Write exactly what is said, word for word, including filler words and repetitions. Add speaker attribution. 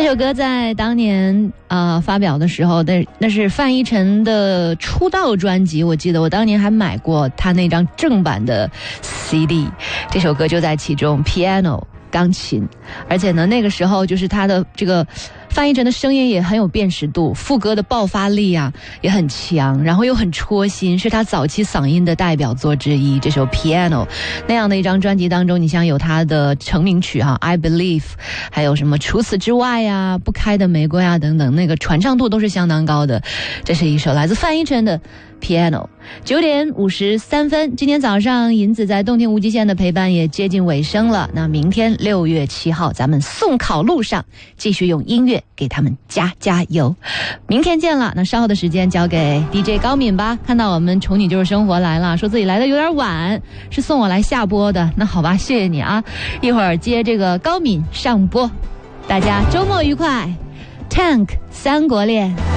Speaker 1: 首歌在当年呃发表的时候，那那是范逸臣的出道专辑，我记得我当年还买过他那张正版的 C D， 这首歌就在其中 ，Piano 钢琴，而且呢那个时候就是他的这个范逸臣的声音也很有辨识度，副歌的爆发力啊也很强，然后又很戳心，是他早期嗓音的代表作之一。这首 Piano 那样的一张专辑当中，你像有他的成名曲哈、啊、I Believe， 还有什么除此之外呀、不开的玫瑰啊等等，那个传唱度都是相当高的。这是一首来自范逸臣的 Piano。 九点五十三分，今天早上银子在动听无极限的陪伴也接近尾声了。那明天六月七号咱们送考路上继续用音乐给他们加加油，明天见了。那稍后的时间交给 D J 高敏吧，看到我们宠你就是生活来了，说自己来的有点晚，是送我来下播的，那好吧，谢谢你啊，一会儿接这个高敏上播，大家周末愉快。 Tank 三国恋。